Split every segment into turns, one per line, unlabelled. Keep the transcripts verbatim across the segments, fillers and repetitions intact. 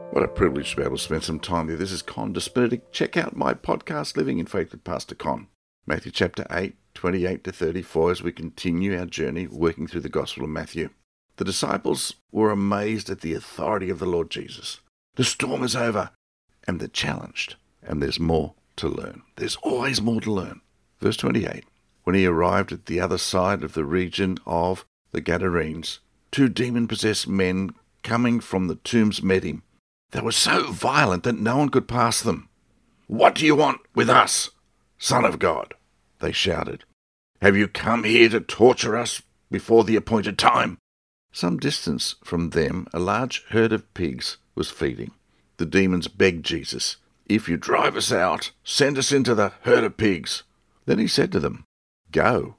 What a privilege to be able to spend some time here. This is Con Dispiritic. Check out my podcast, Living in Faith with Pastor Con. Matthew chapter eight, twenty-eight to thirty-four, as we continue our journey working through the Gospel of Matthew. The disciples were amazed at the authority of the Lord Jesus. The storm is over, and they're challenged, and there's more to learn. There's always more to learn. Verse twenty-eight, when he arrived at the other side of the region of the Gadarenes, two demon-possessed men coming from the tombs met him. They were so violent that no one could pass them. "What do you want with us, Son of God?" they shouted. "Have you come here to torture us before the appointed time?" Some distance from them, a large herd of pigs was feeding. The demons begged Jesus, "If you drive us out, send us into the herd of pigs." Then he said to them, "Go."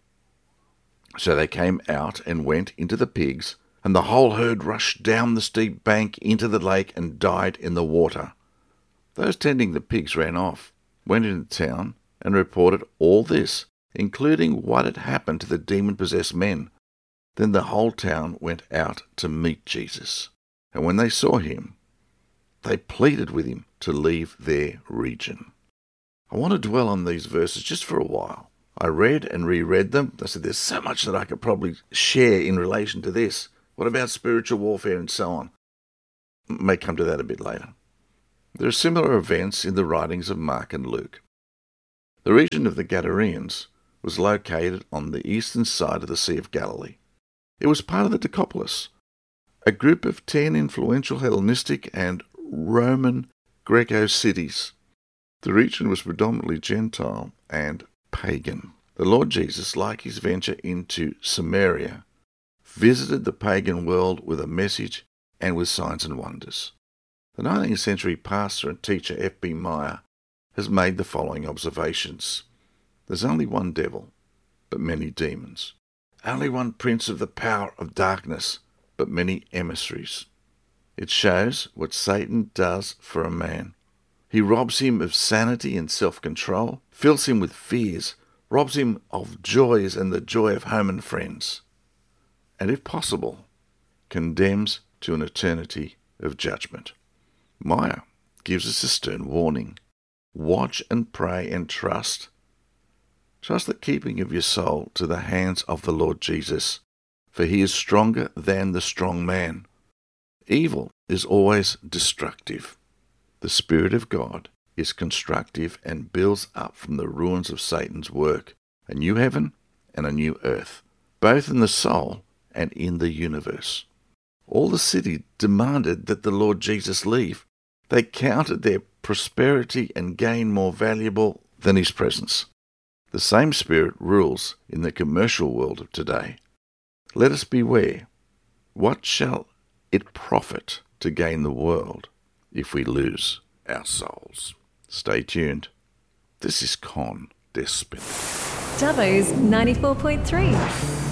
So they came out and went into the pigs, and the whole herd rushed down the steep bank into the lake and died in the water. Those tending the pigs ran off, went into town, and reported all this, including what had happened to the demon-possessed men. Then the whole town went out to meet Jesus, and when they saw him, they pleaded with him to leave their region. I want to dwell on these verses just for a while. I read and reread them. I said, there's so much that I could probably share in relation to this. What about spiritual warfare and so on? May come to that a bit later. There are similar events in the writings of Mark and Luke. The region of the Gadarenes was located on the eastern side of the Sea of Galilee. It was part of the Decapolis, a group of ten influential Hellenistic and Roman Greco cities. The region was predominantly Gentile and pagan. The Lord Jesus, like his venture into Samaria, visited the pagan world with a message and with signs and wonders. The nineteenth century pastor and teacher F B Meyer has made the following observations. There's only one devil, but many demons. Only one prince of the power of darkness, but many emissaries. It shows what Satan does for a man. He robs him of sanity and self-control, fills him with fears, robs him of joys and the joy of home and friends, and if possible, condemns to an eternity of judgment. Meyer gives us a stern warning. Watch and pray and trust. Trust the keeping of your soul to the hands of the Lord Jesus, for he is stronger than the strong man. Evil is always destructive. The Spirit of God is constructive and builds up from the ruins of Satan's work a new heaven and a new earth, both in the soul and in the universe. All the city demanded that the Lord Jesus leave. They counted their prosperity and gain more valuable than his presence. The same spirit rules in the commercial world of today. Let us beware. What shall it profit to gain the world if we lose our souls? Stay tuned. This is Con Dispiritic.
Dubbo's ninety-four point three.